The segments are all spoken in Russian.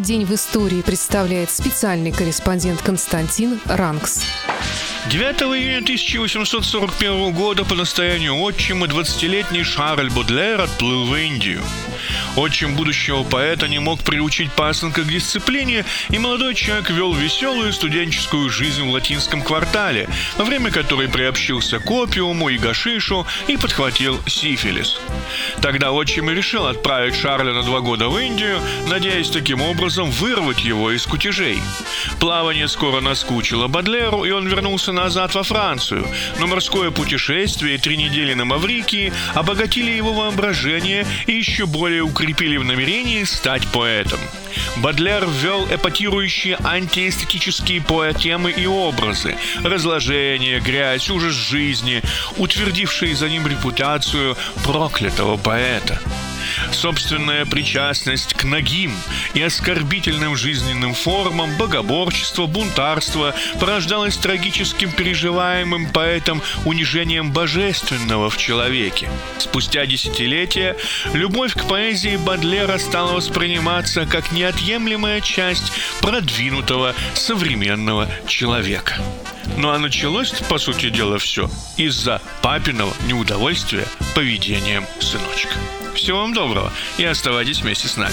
день в истории представляет специальный корреспондент Константин Ранкс. 9 июня 1841 года по настоянию отчима 20-летний Шарль Бодлер отплыл в Индию. Отчим будущего поэта не мог приучить пасынка к дисциплине, и молодой человек вел веселую студенческую жизнь в латинском квартале, во время которой приобщился к опиуму и гашишу и подхватил сифилис. Тогда отчим и решил отправить Шарля на 2 года в Индию, надеясь таким образом вырвать его из кутежей. Плавание скоро наскучило Бодлеру, и он вернулся назад во Францию, но морское путешествие и 3 недели на Маврикии обогатили его воображение и еще более укрепили в намерении стать поэтом. Бодлер ввел эпатирующие антиэстетические поэтемы и образы, разложение, грязь, ужас жизни, утвердившие за ним репутацию проклятого поэта. Собственная причастность к нагим и оскорбительным жизненным формам, богоборчество, бунтарство порождалось трагическим переживаемым поэтом унижением божественного в человеке. Спустя десятилетия любовь к поэзии Бодлера стала восприниматься как неотъемлемая часть продвинутого современного человека. Ну а началось, по сути дела, все из-за папиного неудовольствия поведением сыночка. Всего вам доброго и оставайтесь вместе с нами.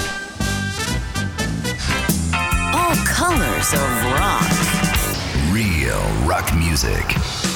All colors of rock. Real rock music.